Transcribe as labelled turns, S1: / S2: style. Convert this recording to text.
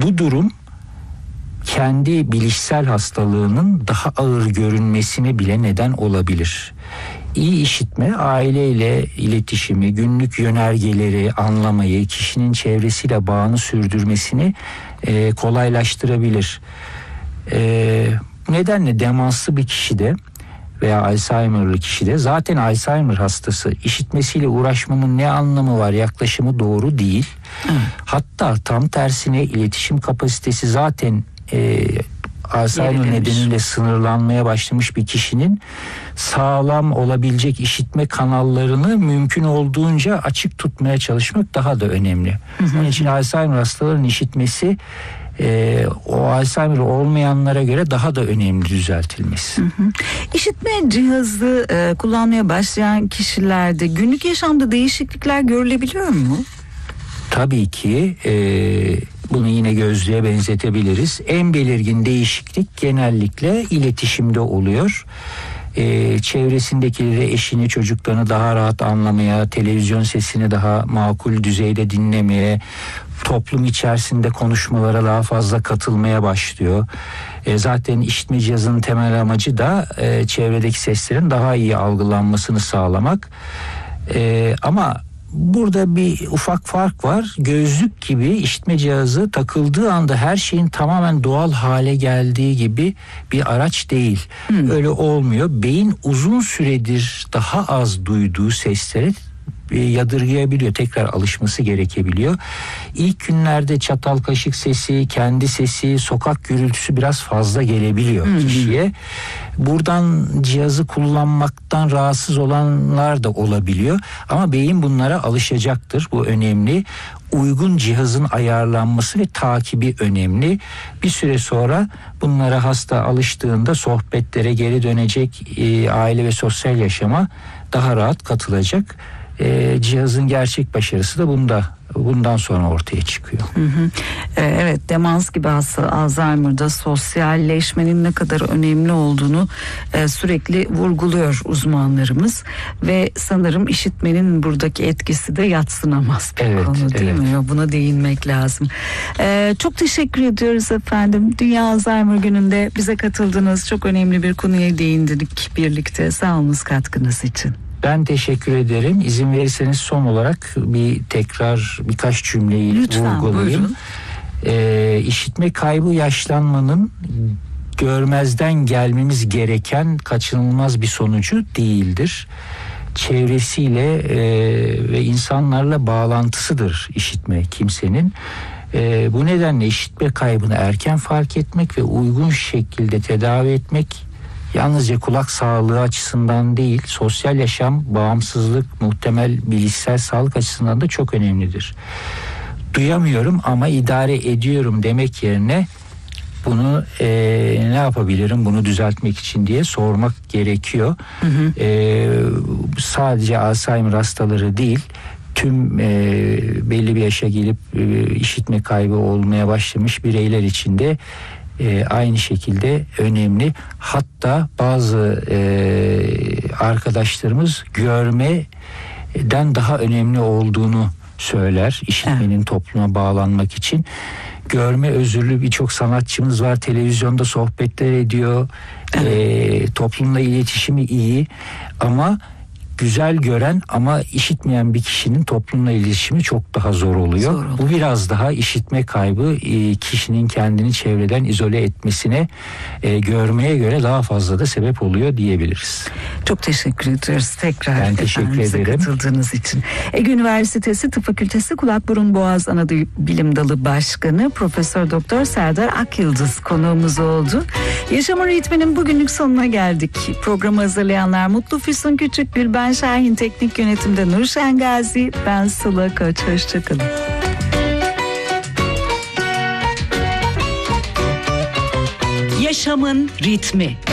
S1: bu durum kendi bilişsel hastalığının daha ağır görünmesine bile neden olabilir. İyi işitme aileyle iletişimi, günlük yönergeleri anlamayı, kişinin çevresiyle bağını sürdürmesini kolaylaştırabilir. Bu nedenle demanslı bir kişide veya Alzheimer'lı kişide, zaten Alzheimer hastası, işitmesiyle uğraşmanın ne anlamı var yaklaşımı doğru değil. Hatta tam tersine iletişim kapasitesi zaten Alzheimer nedeniyle sınırlanmaya başlamış bir kişinin sağlam olabilecek işitme kanallarını mümkün olduğunca açık tutmaya çalışmak daha da önemli. Onun için Alzheimer hastalarının işitmesi o Alzheimer olmayanlara göre daha da önemli düzeltilmesi.
S2: İşitme cihazı kullanmaya başlayan kişilerde günlük yaşamda değişiklikler görülebiliyor mu?
S1: Tabii ki bunu yine gözlüğe benzetebiliriz. En belirgin değişiklik genellikle iletişimde oluyor. Çevresindekileri, eşini, çocuklarını daha rahat anlamaya, televizyon sesini daha makul düzeyde dinlemeye, toplum içerisinde konuşmalara daha fazla katılmaya başlıyor. Zaten işitme cihazının temel amacı da çevredeki seslerin daha iyi algılanmasını sağlamak. Ama burada bir ufak fark var. Gözlük gibi işitme cihazı takıldığı anda her şeyin tamamen doğal hale geldiği gibi bir araç değil. Öyle olmuyor. Beyin uzun süredir daha az duyduğu sesleri yadırgayabiliyor. Tekrar alışması gerekebiliyor. İlk günlerde çatal kaşık sesi, kendi sesi, sokak gürültüsü biraz fazla gelebiliyor kişiye. Buradan cihazı kullanmaktan rahatsız olanlar da olabiliyor. Ama beyin bunlara alışacaktır. Bu önemli. Uygun cihazın ayarlanması ve takibi önemli. Bir süre sonra bunlara hasta alıştığında sohbetlere geri dönecek, aile ve sosyal yaşama daha rahat katılacak. Cihazın gerçek başarısı da bundan sonra ortaya çıkıyor.
S2: Evet, demans gibi Alzheimer'da sosyalleşmenin ne kadar önemli olduğunu sürekli vurguluyor uzmanlarımız ve sanırım işitmenin buradaki etkisi de yadsınamaz bir konu değil mi? Buna değinmek lazım. Çok teşekkür ediyoruz efendim. Dünya Alzheimer gününde bize katıldınız. Çok önemli bir konuya değindik birlikte. Sağ olunuz katkınız için.
S1: Ben teşekkür ederim. İzin verirseniz son olarak birkaç cümleyi vurgulayayım. İşitme kaybı yaşlanmanın görmezden gelmemiz gereken kaçınılmaz bir sonucu değildir. Çevresiyle ve insanlarla bağlantısıdır işitme kimsenin. Bu nedenle işitme kaybını erken fark etmek ve uygun şekilde tedavi etmek yalnızca kulak sağlığı açısından değil, sosyal yaşam, bağımsızlık, muhtemel bilişsel sağlık açısından da çok önemlidir. Duyamıyorum ama idare ediyorum demek yerine bunu ne yapabilirim bunu düzeltmek için diye sormak gerekiyor. Sadece Alzheimer hastaları değil, tüm belli bir yaşa gelip işitme kaybı olmaya başlamış bireyler için de aynı şekilde önemli. Hatta bazı arkadaşlarımız görmeden daha önemli olduğunu söyler işitmenin topluma bağlanmak için. Görme özürlü birçok sanatçımız var, televizyonda sohbetler ediyor, toplumla iletişimi iyi ama güzel gören ama işitmeyen bir kişinin toplumla iletişimi çok daha zor oluyor. Bu biraz daha işitme kaybı kişinin kendini çevreden izole etmesine görmeye göre daha fazla da sebep oluyor diyebiliriz.
S2: Çok teşekkür ediyoruz tekrar.
S1: Ben teşekkür ederim.
S2: Katıldığınız için. Ege Üniversitesi Tıp Fakültesi Kulak Burun Boğaz Anabilim Dalı Başkanı Profesör Doktor Serdar Akyıldız konuğumuz oldu. Yaşamın ritminin bugünlük sonuna geldik. Programı hazırlayanlar Mutlu Füsun Küçükgül, ben Şahin, teknik yönetimde Nurşen Gazi, ben Sıla Koç. Hoşçakalın.
S3: Yaşamın ritmi.